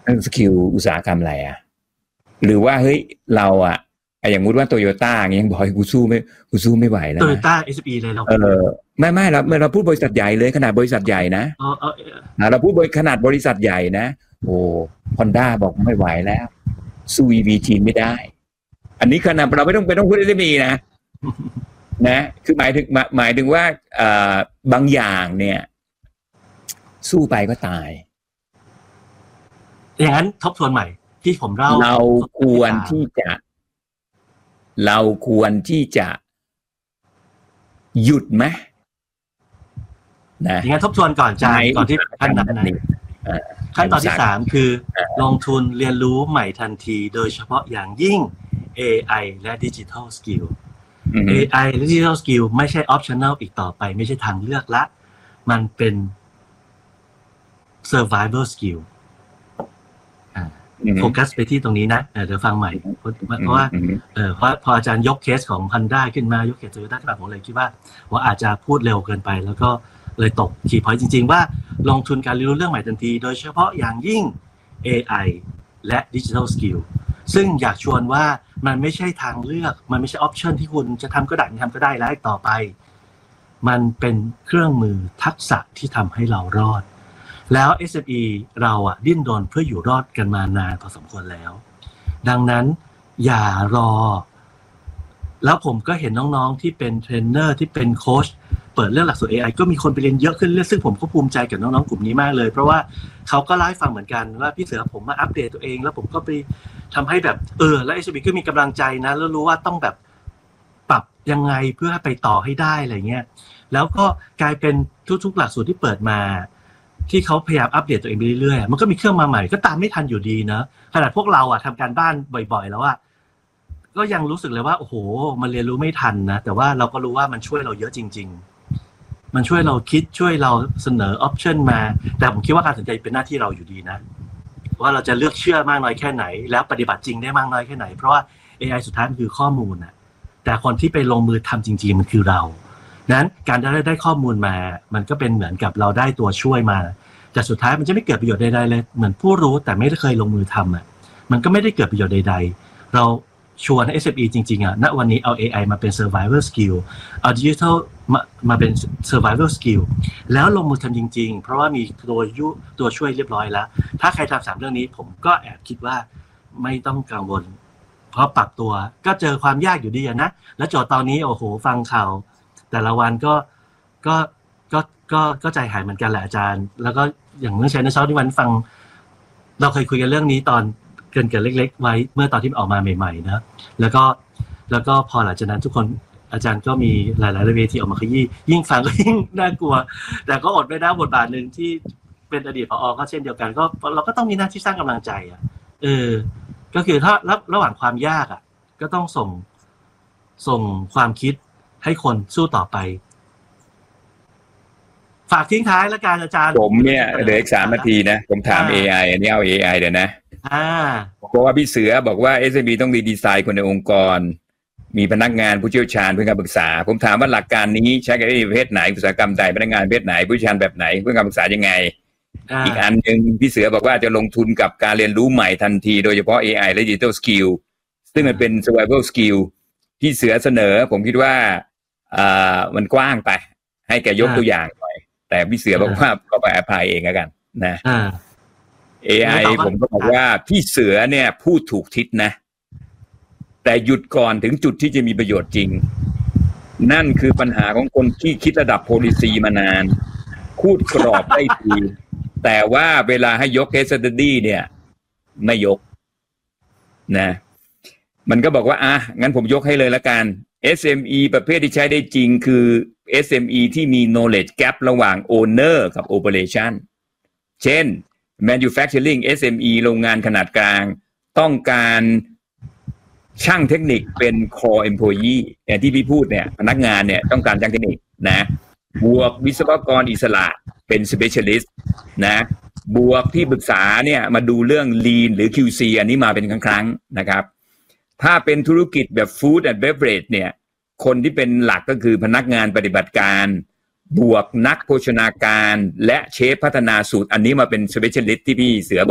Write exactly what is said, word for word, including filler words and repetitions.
สกิลอุตสาหกรรมอะไรอ่ะหรือว่าเฮ้ยเราอ่ะอย่างมุติว่าโตโยต้าอย่างเงี้ยบอกให้กูสู้ไม่กูสู้ไม่ไหวแล้วนะ Toyota เอส เอ็ม อี เลยเราเออไม่ไม่เราเราพูดบริษัทใหญ่เลยขนาดบริษัทใหญ่นะเออเออเราพูดขนาดบริษัทใหญ่นะโอ้ Honda บอกไม่ไหวแล้วสู้ อี วี จีนไม่ได้อันนี้ขนาดเราไม่ต้องไปต้องพูดได้มีนะนะคือหมายถึงหมายถึงว่าเอ่อบางอย่างเนี่ยสู้ไปก็ตายอย่างนั้นทบทวนใหม่ที่ผมเล่าเราควรที่จะเราควรที่จะหยุดไหมนะอย่างนั้นทบทวนก่อนจ้าก่อนที่ขั้นนั้นนะขั้นตอนที่สามคือลงทุนเรียนรู้ใหม่ทันทีโดยเฉพาะอย่างยิ่ง เอ ไอ และ Digital Skill เอ ไอ และ Digital Skill ไม่ใช่ optional อีกต่อไปไม่ใช่ทางเลือกละมันเป็น survival skill โฟกัสไปที่ตรงนี้นะเดี๋ยวฟังใหม่เพราะว่าเออเพราะพออาจารย์ยกเคสของ Honda ขึ้นมายกเคส Toyota ขึ้นมาผมเลยคิดว่าว่าอาจจะพูดเร็วเกินไปแล้วก็เลยตกคีย์พอยต์จริงๆว่าลงทุนการเรียนรู้เรื่องใหม่ทันทีโดยเฉพาะอย่างยิ่ง เอ ไอ และ Digital Skill ซึ่งอยากชวนว่ามันไม่ใช่ทางเลือกมันไม่ใช่ option ที่คุณจะทำก็ได้ไม่ทำก็ได้แล้วต่อไปมันเป็นเครื่องมือทักษะที่ทำให้เรารอดแล้ว เอส เอ็ม อี เราอ่ะดิ้นรนเพื่ออยู่รอดกันมานานพอสมควรแล้วดังนั้นอย่ารอแล้วผมก็เห็นน้องๆที่เป็นเทรนเนอร์ที่เป็นโค้ชเปิดเรื่องหลักสูตร เอ ไอ ก็มีคนไปเรียนเยอะขึ้นเรื่อยซึ่งผมก็ภูมิใจกับน้องๆกลุ่มนี้มากเลยเพราะว่าเขาก็เล่าให้ฟังเหมือนกันว่าพี่เสือผมมาอัปเดตตัวเองแล้วผมก็ไปทำให้แบบเออแล้ว เอส เอ็ม อี ก็มีกำลังใจนะแล้วรู้ว่าต้องแบบปรับยังไงเพื่อไปต่อให้ได้อะไรเงี้ยแล้วก็กลายเป็นทุกๆหลักสูตรที่เปิดมาที่เขาพยายามอัปเดตตัวเองไปเรื่อยๆมันก็มีเครื่องมาใหม่ก็ตามไม่ทันอยู่ดีนะขนาดพวกเราอ่ะทำการบ้านบ่อยๆแล้วอ่ะก็ยังรู้สึกเลยว่าโอ้โหมันเรียนรู้ไม่ทันนะแต่ว่าเราก็รู้ว่ามันช่วยเราเยอะจริงๆมันช่วยเราคิดช่วยเราเสนอออปชั่นมาแต่ผมคิดว่าการตัดสินใจเป็นหน้าที่เราอยู่ดีนะว่าเราจะเลือกเชื่อมากน้อยแค่ไหนแล้วปฏิบัติจริงได้มากน้อยแค่ไหนเพราะว่า เอ ไอ สุดท้ายมันคือข้อมูลน่ะแต่คนที่ไปลงมือทำจริงๆมันคือเรานั้นการได้ได้ข้อมูลมามันก็เป็นเหมือนกับเราได้ตัวช่วยมาแต่สุดท้ายมันจะไม่เกิดประโยชน์ใดๆเลยเหมือนผู้รู้แต่ไม่ได้เคยลงมือทำอ่ะมันก็ไม่ได้เกิดประโยชน์ใดๆเราชวน เอส เอ็ม อี จริงๆอ่ะณวันนี้เอา เอ ไอ มาเป็น survival skill เอา digital มามาเป็น survival skill แล้วลงมือทำจริงๆเพราะว่ามีตัวยุตัวช่วยเรียบร้อยแล้วถ้าใครทำสามเรื่องนี้ผมก็แอบคิดว่าไม่ต้องกังวลเพราะปรับตัวก็เจอความยากอยู่ดีนะแล้วโจทย์ตอนนี้โอ้โหฟังข่าวแต่ละวันก็ก็ก็ก็ก็ใจหายเหมือนกันแหละอาจารย์แล้วก็อย่างเรื่องใช้ในเช้าที่วันฟังเราเคยคุยกันเรื่องนี้ตอนเกินเกินเล็กๆไว้เมื่อตอนที่ออกมาใหม่ๆนะแล้วก็แล้วก็พอหลังจากนั้นทุกคนอาจารย์ก็มีหลายๆเวทีออกมาขยี้ยิ่งฟังก็ยิ่งน่ากลัวแต่ก็อดไม่ได้บทบาทนึงที่เป็นอดีตผอ.ก็เช่นเดียวกันก็เราก็ต้องมีหน้าที่สร้างกำลังใจอ่ะเออก็คือถ้าระหว่างความยากอ่ะก็ต้องส่งส่งความคิดให้คนสู้ต่อไปฝากทิ้งท้ายแล้วกันอาจารย์ผมเนี่ยเหลืออีกสามนาทีนะผมถาม เอ ไอ อันนี้เอา เอ ไอ เดี๋ยวนะอ่าเพราะว่าพี่เสือบอกว่า เอส เอ็ม อี ต้องดีไซน์คนในองค์กรมีพนักงานผู้เชี่ยวชาญเพื่อการปรึกษาผมถามว่าหลักการนี้ใช้กับประเภทไหนอุตสาหกรรมใดพนักงานประเภทไหนผู้เชี่ยวชาญแบบไหนเพื่อการปรึกษายังไง อ, อีกอันนึงพี่เสือบอกว่าจะลงทุนกับการเรียนรู้ใหม่ทันทีโดยเฉพาะ เอ ไอ และ Digital Skill ซึ่งมันเป็น Survival Skill ที่เสือเสนอผมคิดว่าอ่ามันกว้างไปให้แกยกตัวอย่างหน่อยแต่พี่เสือบอกว่าก็ไป apply เองแล้วกันนะ เอ ไอ ผมก็บอกว่าพี่เสือเนี่ยพูดถูกทิศนะแต่หยุดก่อนถึงจุดที่จะมีประโยชน์จริงนั่นคือปัญหาของคนที่คิดระดับ policy มานานพูดกรอบได้ดีแต่ว่าเวลาให้ยก case study เนี่ยไม่ยกนะมันก็บอกว่าอ่ะงั้นผมยกให้เลยละกัน เอส เอ็ม อี ประเภทที่ใช้ได้จริงคือ เอส เอ็ม อี ที่มี knowledge gap ระหว่าง owner กับ operation เช่น manufacturing เอส เอ็ม อี โรงงานขนาดกลางต้องการช่างเทคนิคเป็น core employee อย่างที่พี่พูดเนี่ยพนักงานเนี่ยต้องการช่างเทคนิคนะบวกวิศวกรอิสระเป็น specialist นะบวกที่ปรึกษาเนี่ยมาดูเรื่อง lean หรือ คิว ซี อันนี้มาเป็นครั้งๆนะครับถ้าเป็นธุรกิจแบบ food and beverage เนี่ยคนที่เป็นหลักก็คือพนักงานปฏิบัติการบวกนักโภชนาการและเชฟพัฒนาสูตรอันนี้มาเป็น specialist ที่พี่เสือ